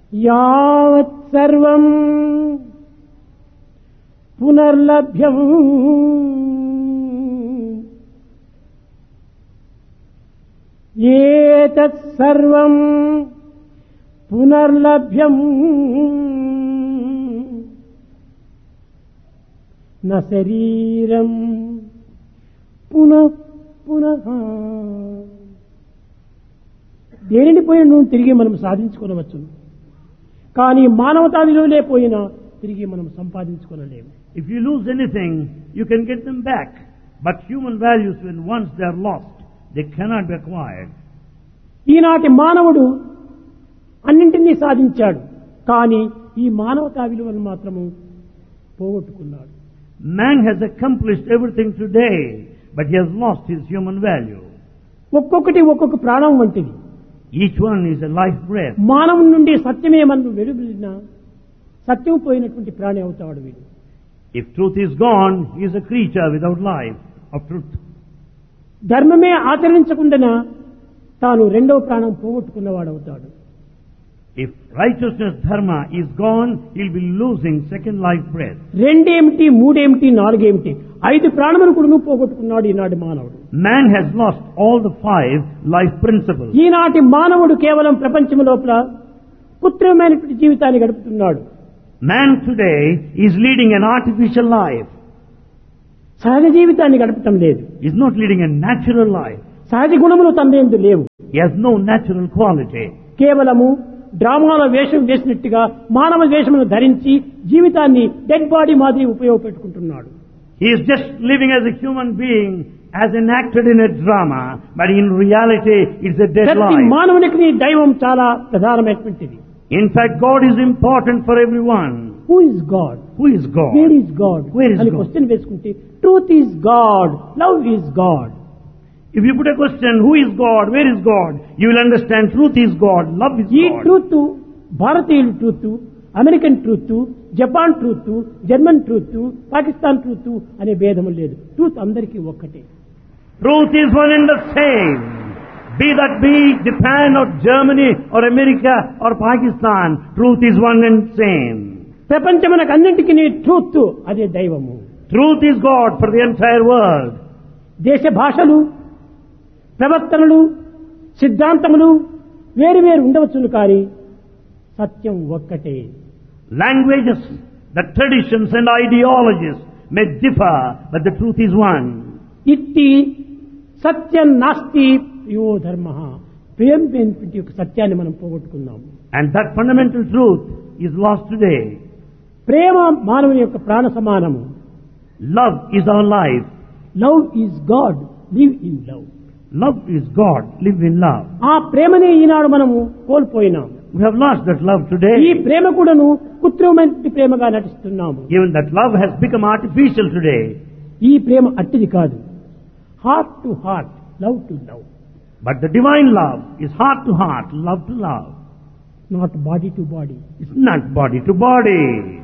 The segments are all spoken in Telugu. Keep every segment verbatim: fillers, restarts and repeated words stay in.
యావత్ సర్వం పునర్లభ్యం ఏతత్ సర్వం పునర్లభ్యం న శరీరం పునః పునః. దేనిని పోయిన నువ్వు తిరిగి మనం సాధించుకోవచ్చు, కానీ మానవతా విలువలే పోయినా తిరిగి మనం సంపాదించుకోలేము. If you lose anything, you can get them back. But human values, when once they are lost, they cannot be acquired. ఈనాటి మానవుడు అన్నింటినీ సాధించాడు, కానీ ఈ మానవతా విలువలు మాత్రము పోగొట్టుకున్నాడు. Man has accomplished everything today, but he has lost his human value. ఒక్కొక్కటి ఒక్కొక్క ప్రాణం వంటిది. Each one is a life breath. మానవుని నుండి సత్యమే మనం వెలువడినా సత్యం పోయినటువంటి ప్రాణి అవుతాడు వీడు. If truth is gone, he is a creature without life of truth. ధర్మమే ఆచరించకుండా తాను రెండవ ప్రాణం పోగొట్టుకున్నవాడు అవుతాడు. If righteousness, dharma, is gone, he will be losing second life breath. రెండేమిటి, మూడేమిటి, నాలుగేమిటి, ఐదు ప్రాణములు కూడా పోగొట్టుకున్నాడు ఈనాటి మానవుడు. Man has lost all the five life principles. ఈనాటి మానవుడు కేవలం ప్రపంచం లోపల కృత్రిమమైనటువంటి జీవితాన్ని గడుపుతున్నాడు. Man today is leading an artificial life. సహజ జీవితాన్ని గడపటం లేదు. He is not leading a natural life. సహజ గుణములు తనయందు లేవు. He has no natural quality. కేవలము డ్రామాల వేషం వేసినట్టుగా మానవ వేషమును ధరించి జీవితాన్ని డెడ్ బాడీ మాదిరి ఉపయోగపెట్టుకుంటున్నాడు. He is just living as a human being, as enacted in a drama, but in reality it's a dead ప్రతి life. మానవునికి దైవం చాలా ప్రధానమైనటువంటిది. In fact, God is important for everyone. Who is God? Who is God? Where is God Where is అని God? క్వశ్చన్ వేసుకుంటే truth is God, love is God. If you put a question, who is God, where is God, you will understand truth is God, love is ఈ God. ట్రూత్ భారతీయుల truth, American truth, Japan truth, German truth, Pakistan truth అనే భేదము లేదు. ట్రూత్ అందరికీ ఒక్కటే. Truth is one and the same. Be that be Japan or Germany or America or Pakistan, truth is one and same. ప్రపంచమునకు అన్నింటికి ట్రూత్ అదే దైవము. Truth is God for the entire world. దేశ భాషలు, ప్రవర్తనలు, సిద్ధాంతములు వేరు వేరు ఉండవచ్చును, కానీ సత్యం ఒక్కటే. Languages, the traditions and ideologies may differ, but the truth is one. ఇట్టి సత్యం నాస్తి యో ధర్మ, ప్రేమ యొక్క సత్యాన్ని మనం పోగొట్టుకున్నాము. And that fundamental truth is lost today. ప్రేమ మానవుని యొక్క ప్రాణ సమానము. Love is our life. Love is God, live in love. Love is God, live in love. ఆ ప్రేమనే ఈనాడు మనము కోల్పోయినాము. We have lost that love today. ఈ ప్రేమ కూడాను కృత్రిమమైన ప్రేమగా నటిస్తున్నాము. Even that love has become artificial today. ఈ ప్రేమ అట్టిది కాదు. Heart to heart, love to love. But the divine love is heart to heart, love to love. Not body to body. It's not body to body.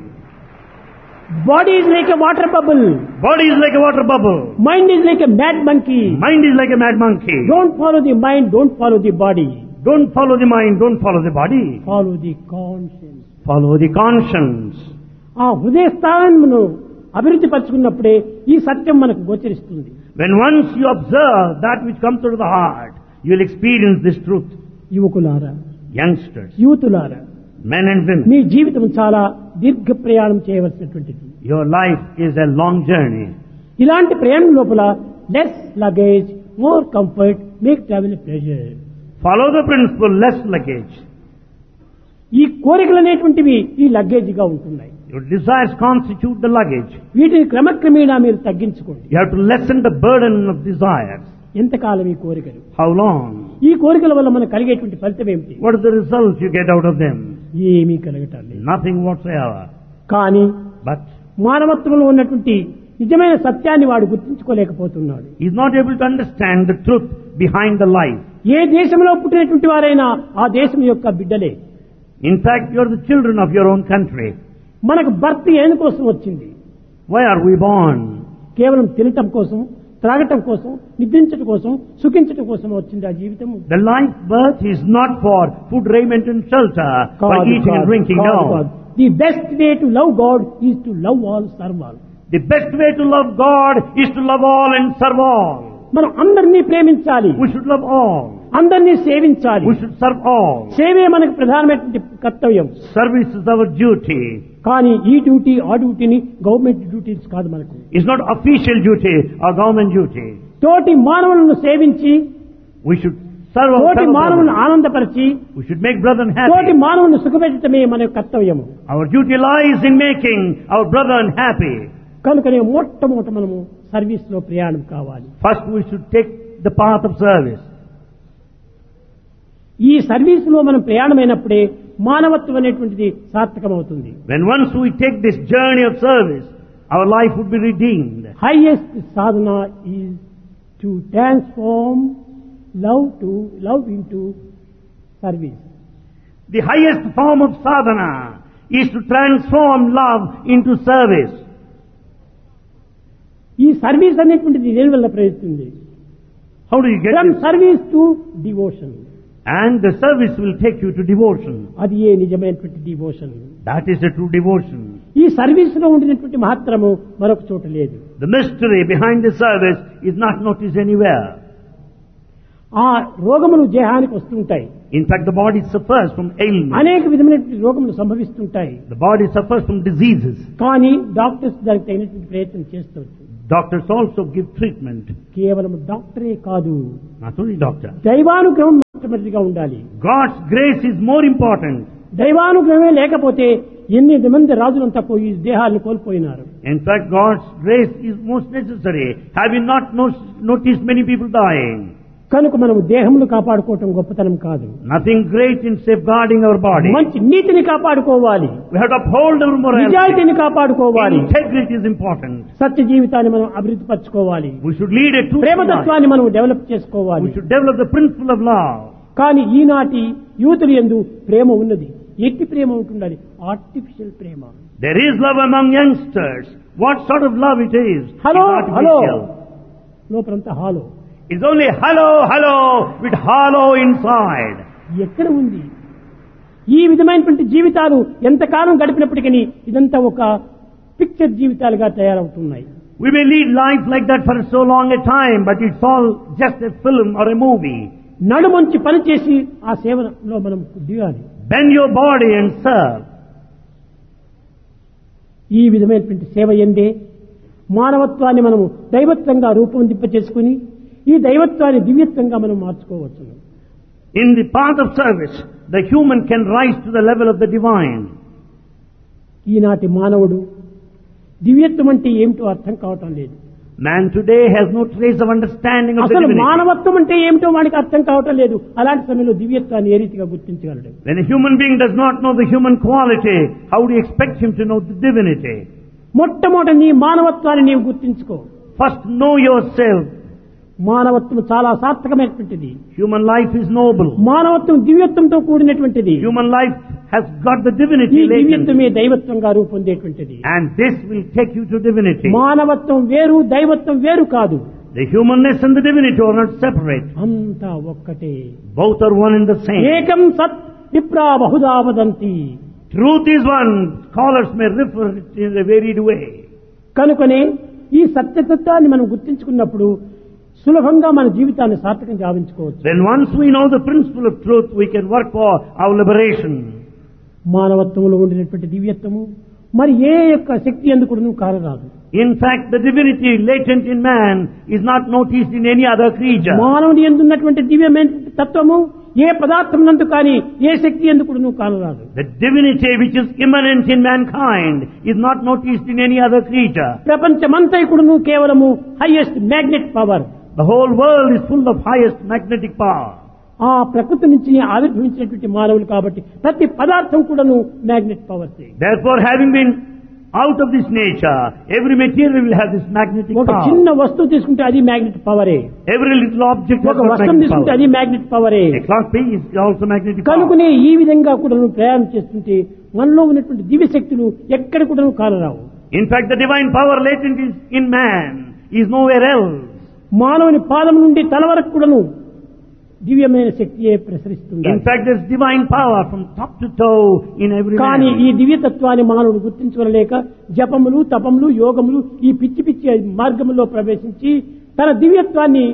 Body is like a water bubble. Body is like a water bubble. Mind is like a mad monkey. Mind is like a mad monkey. Don't follow the mind, don't follow the body. Don't follow the mind, don't follow the body. Follow the conscience. Follow the conscience. ఆ హృదయ స్థానమును అభివృద్ధి పరుచుకున్నప్పుడే ఈ సత్యం మనకు గోచరిస్తుంది. When once you observe that which comes out of the heart, you will experience this truth. యువకులారా, Youngsters, యూతులారా, men and women, మీ జీవితం చాలా దీర్ఘ ప్రయాణం చేయవలసినటువంటిది. your life is a long journey. ఇలాంటి ప్రయాణం లోపల less luggage, more comfort, make travel pleasure. Follow the principle, less luggage. ఈ కోరికలు అనేటువంటివి ఈ లగేజ్గా ఉంటున్నాయి. Your desires constitute the luggage. వీటిని క్రమక్రమేణా మీరు తగ్గించుకోండి. You have to lessen the burden of desires. ఎంతకాలం ఈ కోరికలు? How long? ఈ కోరికల వల్ల మనకు కలిగేటువంటి ఫలితం ఏమిటి? What is the result you get out of them? ఏమీ కలగటం లేదు. Nothing whatsoever. కానీ But మానవత్వంలో ఉన్నటువంటి నిజమైన సత్యాన్ని వాడు గుర్తించుకోలేకపోతున్నాడు. he is not able to understand the truth behind the life. ఏ దేశంలో పుట్టినటువంటి వారైనా ఆ దేశం యొక్క బిడ్డలే. In fact, you are the children of your own country. మనకు బర్త్ ఎందుకోసం వచ్చింది? Why are we born? కేవలం తినటం కోసం, త్రాగటం కోసం, నిద్రించడం కోసం, సుఖించడం కోసం వచ్చింది ఆ జీవితము. The life birth is not for food, raiment and shelter, for కాదు, eating and కాదు, drinking. కాదు, No. కాదు. The best way to love God is to love all, serve all. The best way to love God is to love all and serve all. మనం అందరినీ ప్రేమించాలి, We should love all. అందరినీ సేవించాలి. We should serve all. సేవే మనకు ప్రధానమైనటువంటి కర్తవ్యం. Service is our duty. కానీ ఈ డ్యూటీ ఆ డ్యూటీని గవర్నమెంట్ డ్యూటీస్ కాదు మనకు. It's not official duty or government duty. తోటి మానవులను సేవించి, We should serve our తోటి fellow మానవులను brothers. ఆనందపరిచి, We should make brethren తోటి happy. మానవులను సుఖపెట్టడమే మన యొక్క కర్తవ్యము. Our duty lies in making our brethren happy. కనుకనే మొట్టమొదట మనము సర్వీస్ లో ప్రయాణం కావాలి. First we should take the path of service. ఈ సర్వీస్ లో మనం ప్రయాణమైనప్పుడే మానవత్వం అనేటువంటిది సార్థకమవుతుంది. When once we take this journey of service, our life would be redeemed. Highest Sadhana is to transform love to love into service. The highest form of sadhana is to transform love into service. ఈ సర్వీస్ అనేటువంటిది దేని వల్ల ప్రయత్నిస్తుంది? How do you get from this? Service to devotion. And the service will take you to devotion. అది ఏ నిజమైనటువంటి devotion. That is the true devotion. ఈ సర్వీస్ లో ఉండినటువంటి మహత్తరము మరొక చోట లేదు. The mystery behind the service is not noticed anywhere. ఆ రోగములు దేహానికి వస్తుంటాయి. In fact, the body suffers from ailments. అనేక విధమైనటువంటి రోగములు సంభవిస్తుంటాయి. The body suffers from diseases. కానీ డాక్టర్స్ దానికి తగినటువంటి ప్రయత్నం చేస్తారు. Doctors also give treatment. కేవలం డాక్టరే కాదు, Not only doctor. దైవానుగ్రహం మొట్టమొదటిగా ఉండాలి. God's grace is more important. దైవానుగ్రహమే లేకపోతే ఎన్ని మంది రాజులంతా పోయి దేహాలను కోల్పోయినారు. In fact, God's grace is most necessary. Have you not no- noticed many people dying? కనుక మనము దేహమును కాపాడుకోవటం గొప్పతనం కాదు. Nothing great in safeguarding our body. మంచి నీతిని కాపాడుకోవాలి, We have to uphold our morality. నిజాయితీని కాపాడుకోవాలి, Integrity is important. సత్య జీవితాన్ని మనం అభివృద్ధి పరచుకోవాలి, We should lead a truthful life. ప్రేమతత్వాన్ని మనం డెవలప్ చేసుకోవాలి. We should develop the principle of love. కానీ ఈనాటి యూతులు యందు ప్రేమ ఉన్నది. ఎట్టి ప్రేమ ఉంటుండాలి? Artificial Prema. There is love among youngsters. What sort of love it is? Hello It's hello artificial. లోపలంతా hollow. It's only hello, hello with hollow inside. ఎక్కడ ఉంది ఈ విధమైనటువంటి జీవితాలు? ఎంతకాలం గడిపినప్పటికీ ఇదంతా ఒక పిక్చర్ జీవితాలుగా తయారవుతున్నాయి. We may lead life like that for so long a time, but it's all just a film or a movie. నడుమంచి పనిచేసి ఆ సేవలో మనం దిగాలి. Bend your body and serve. ఈ విధమైనటువంటి సేవ ఎందే మానవత్వాన్ని మనము దైవత్వంగా రూపొందింప చేసుకుని ఈ దైవత్వాన్ని దివ్యత్వంగా మనం మార్చుకోవచ్చు. In the path of service, the human can rise to the level of the divine. ఈనాటి మానవుడు దివ్యత్వం అంటే ఏమిటో అర్థం కావటం లేదు. Man today has no trace of understanding of the అసలు divinity. మానవత్వం అంటే ఏమిటో వాడికి అర్థం కావటం లేదు. అలాంటి సమయంలో దివ్యత్వాన్ని ఏ రీతిగా గుర్తించగలడు? When a human being does not know the human quality, how do you expect him to know the divinity? మొట్టమొదటి నీ మానవత్వాన్ని నీవు గుర్తించుకో. First know yourself. మానవత్వం చాలా సార్థకమైనటువంటిది. Human life is noble. మానవత్వం దివ్యత్వంతో కూడినటువంటిది. Human life has got the ఈ divinity latent. దివ్యత్వమే దైవత్వంగా రూపొందేటువంటిది. And this will take you to divinity. మానవత్వం వేరు, దైవత్వం వేరు కాదు. The humanness and the divinity are not separate. అంతా ఒక్కటే. Both are one and the same. ఏకం సత్ విప్రా Bahuda వదంతి. Truth is one. Scholars may refer it in a varied way. కనుకనే ఈ సత్యతత్వాన్ని మనం గుర్తించుకున్నప్పుడు సులభంగా మన జీవితాన్ని సార్థకం గావించుకోవచ్చు. Then once we know the principle of truth, we can work for our liberation. మానవత్వంలో ఉండినటువంటి దివ్యత్వము మరి ఏ యొక్క శక్తి ఎందుకు కారరాదు. In fact, the divinity latent in man is not noticed in any other creature. మానవుని ఎందున్నటువంటి దివ్యమైన తత్వము ఏ పదార్థం నందు కానీ ఏ శక్తి ఎందుకు కానరాదు. The divinity which is immanent in mankind is not noticed in any other creature. ప్రపంచమంతైకుడును కేవలము highest magnet power. The whole world is full of highest magnetic power. ఆ ప్రకృతి నుంచి ఆవిర్భవించినటువంటి మానవులు కాబట్టి ప్రతి పదార్థం కూడాను magnet powers. Therefore, having been out of this nature, every material will have this magnetic ఒక power. చిన్న వస్తువు తీసుకుంటే అది magnet పవరే. Every little object has ఒక got వస్త్రం magnetic తీసుకుంటే power. అది magnet పవరే. A clock piece is also magnetic power. కనుకనే ఈ విధంగా కూడా ప్రయాణం చేస్తుంటే మనలో ఉన్నటువంటి దివ్య శక్తులు ఎక్కడ కూడా కానరావు. In fact, the divine power latent is in man is nowhere else. మానవుని పాదం నుండి తల వరకు కూడాను దివ్యమైన శక్తియే ప్రసరిస్తుంది. In fact, there's divine power from top to toe in every కానీ man. ఈ దివ్యతత్వాన్ని మానవుడు గుర్తించుకోలేక జపములు తపములు యోగములు ఈ పిచ్చి పిచ్చి మార్గములో ప్రవేశించి తన దివ్యత్వాన్ని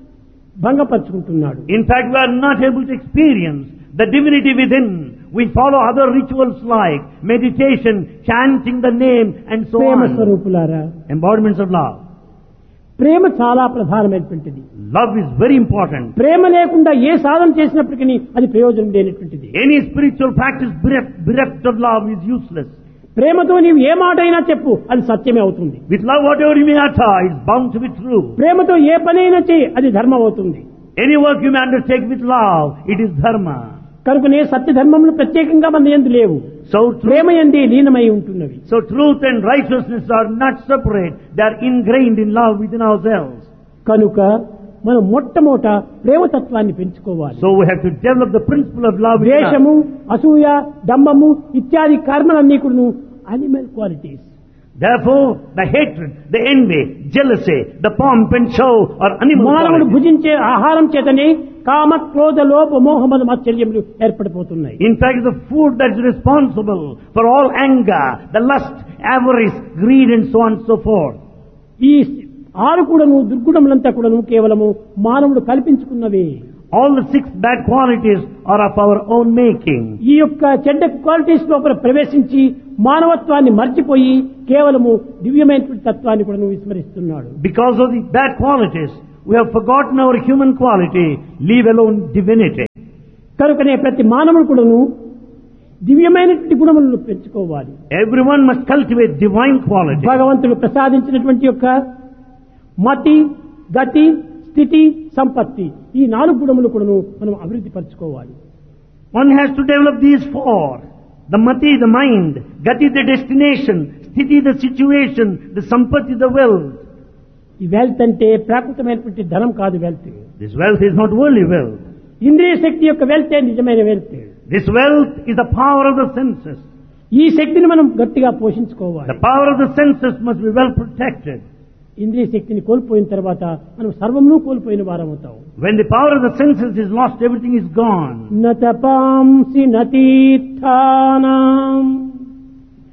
భంగపరుచుకుంటున్నాడు. In fact, we are not able to experience the divinity within. We follow other rituals like meditation, chanting the name and so Prema on. స్వరూపులారా, Embodiments of love. ప్రేమ చాలా ప్రధానమైనటువంటిది. Love is very important. ప్రేమ లేకుండా ఏ సాధన చేసినప్పటికీ అది ప్రయోజనం లేనటువంటిది. Any spiritual practice bereft, bereft of love is useless. ప్రేమతో నీవు ఏ మాట అయినా చెప్పు, అది సత్యమే అవుతుంది. With love, whatever you may utter is bound to be true. ప్రేమతో ఏ పనైనా చేయి, అది ధర్మం అవుతుంది. Any work you may undertake with love, it is dharma. కనుకనే సత్య ధర్మములు ప్రత్యేకంగా మన యందు లేవు, So ప్రేమ truth, యందే లీనమై ఉంటున్నవి. so truth and righteousness are not separate. They are ingrained in love within ourselves. కనుక మనం మొట్టమొదట ప్రేమతత్వాన్ని పెంచుకోవాలి. So we have to develop the principle of love within us. ద్వేషము, అసూయ, డంబము ఇత్యాది కర్మలన్నీ కూడా animal qualities. Therefore, the hatred, the envy, jealousy, the pomp and show are animal మానవుడు qualities. భుజించే ఆహారం చేతనే కామ క్రోధ లోభ మోహమద మాత్సర్యములు ఏర్పడిపోతున్నాయి. In fact, the food that is responsible for all anger, the lust, avarice, greed and so on and so forth. ఈ ఆరు కూడాను దుర్గుణములంతా కూడాను కేవలము మానవుడు కల్పించుకున్నవే. All the six bad qualities are of our own making. ఈ యొక్క చెడ్డ క్వాలిటీస్ లోపల ప్రవేశించి మానవత్వాన్ని మర్చిపోయి కేవలము దివ్యమైనటువంటి తత్వాన్ని కూడా విస్మరిస్తున్నాడు. Because of the bad qualities, we have forgotten our human quality, leave alone divinity. కనుకనే ప్రతి మానవుడు కూడాను దివ్యమైనటువంటి గుణములను పెంచుకోవాలి. Everyone must cultivate divine quality. భగవంతుడు ప్రసాదించినటువంటి యొక్క మతి, గతి, స్థితి, సంపత్తి ఈ నాలుగు గుణములు కూడాను మనం అభివృద్ధి పరచుకోవాలి. One has to develop these four. The mati, the mind, gati, the destination, sthiti, the situation, the sampati, the wealth. ఈ వెల్త్ అంటే ప్రాకృతమైనటువంటి ధనం కాదు wealth. This wealth is not worldly wealth. ఇంద్రియ శక్తి యొక్క వెల్తే నిజమైన wealth. This wealth is the power of the senses. ఈ శక్తిని మనం గట్టిగా పోషించుకోవాలి. The power of the senses must be well protected. ఇంద్రియ శక్తిని కోల్పోయిన తర్వాత మనం సర్వమును కోల్పోయిన వారం అవుతాం. When the power of the senses is lost, everything is gone. నతపాంసి నతీర్థానాం